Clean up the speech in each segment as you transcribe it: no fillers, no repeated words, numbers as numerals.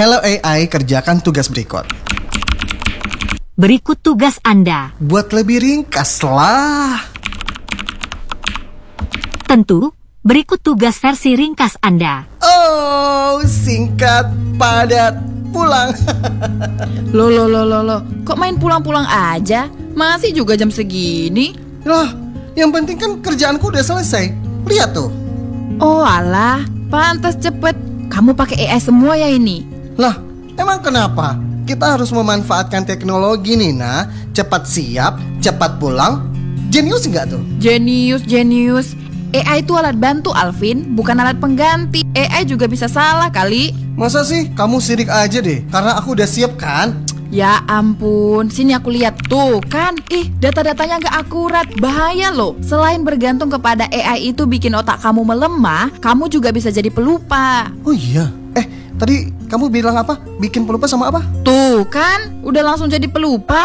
Hello AI, kerjakan tugas berikut. Berikut tugas Anda. Buat lebih ringkas lah. Tentu, berikut tugas versi ringkas Anda. Oh, singkat, padat, pulang. Loh, kok main pulang-pulang aja? Masih juga jam segini? Lah, yang penting kan kerjaanku udah selesai. Lihat tuh. Oh alah, pantas cepet. Kamu pakai AI semua ya ini? Lah, emang kenapa? Kita harus memanfaatkan teknologi nih, nah. Cepat siap, cepat pulang. Jenius nggak tuh? Jenius. AI itu alat bantu, Alvin, bukan alat pengganti. AI juga bisa salah kali. Masa sih? Kamu sirik aja deh, karena aku udah siap kan? Ya ampun, sini aku lihat tuh kan. Data-datanya nggak akurat, bahaya loh. Selain bergantung kepada AI itu bikin otak kamu melemah, kamu juga bisa jadi pelupa. Oh iya, tadi kamu bilang apa? Bikin pelupa sama apa? Tuh kan, udah langsung jadi pelupa.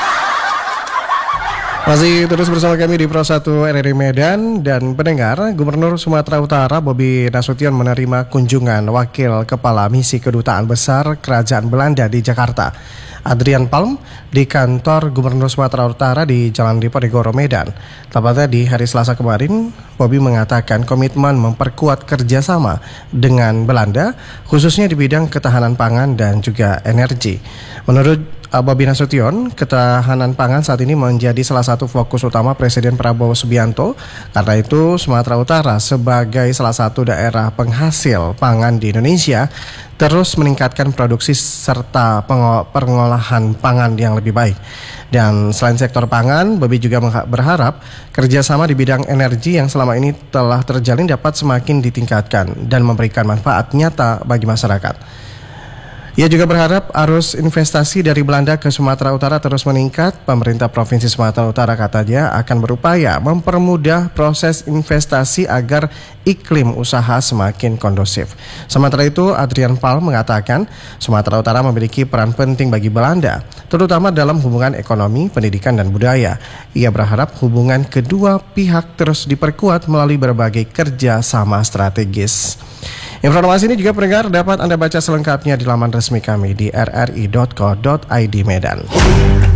Masih terus bersama kami di Pro 1 RRI Medan. Dan pendengar, Gubernur Sumatera Utara Bobi Nasution menerima kunjungan Wakil Kepala Misi Kedutaan Besar Kerajaan Belanda di Jakarta, Adrian Palm, di kantor Gubernur Sumatera Utara di Jalan Diponegoro, Medan. Tepatnya di hari Selasa kemarin, Bobi mengatakan komitmen memperkuat kerjasama dengan Belanda, khususnya di bidang ketahanan pangan dan juga energi. Menurut Bobi Nasution, ketahanan pangan saat ini menjadi salah satu fokus utama Presiden Prabowo Subianto. Karena itu, Sumatera Utara sebagai salah satu daerah penghasil pangan di Indonesia terus meningkatkan produksi serta pengolahan pangan yang lebih baik. Dan selain sektor pangan, Bobi juga berharap kerjasama di bidang energi yang selama ini telah terjalin dapat semakin ditingkatkan dan memberikan manfaat nyata bagi masyarakat. Ia juga berharap arus investasi dari Belanda ke Sumatera Utara terus meningkat. Pemerintah Provinsi Sumatera Utara, katanya, akan berupaya mempermudah proses investasi agar iklim usaha semakin kondusif. Sementara itu, Adrian Palm mengatakan Sumatera Utara memiliki peran penting bagi Belanda, terutama dalam hubungan ekonomi, pendidikan, dan budaya. Ia berharap hubungan kedua pihak terus diperkuat melalui berbagai kerjasama strategis. Informasi ini juga pendengar dapat Anda baca selengkapnya di laman resmi kami di rri.co.id Medan.